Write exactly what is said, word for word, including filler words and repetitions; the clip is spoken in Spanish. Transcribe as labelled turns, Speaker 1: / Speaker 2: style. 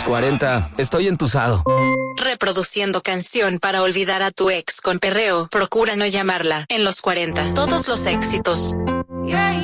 Speaker 1: cuarenta, estoy entusado.
Speaker 2: Reproduciendo canción para olvidar a tu ex con perreo. Procura no llamarla en los cuarenta. Todos los éxitos.
Speaker 3: Yeah,